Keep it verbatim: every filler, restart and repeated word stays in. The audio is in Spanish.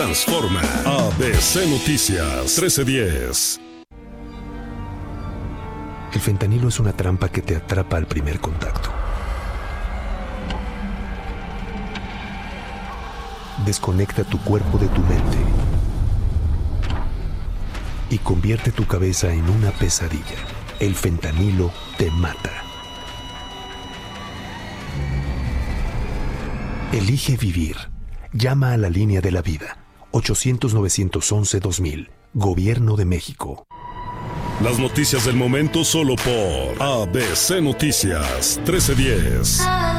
Transforma. A B C Noticias trece diez. El fentanilo es una trampa que te atrapa al primer contacto. Desconecta tu cuerpo de tu mente y convierte tu cabeza en una pesadilla. El fentanilo te mata. Elige vivir. Llama a la línea de la vida. ochocientos, novecientos once, dos mil. Gobierno de México. Las noticias del momento solo por A B C Noticias trece diez.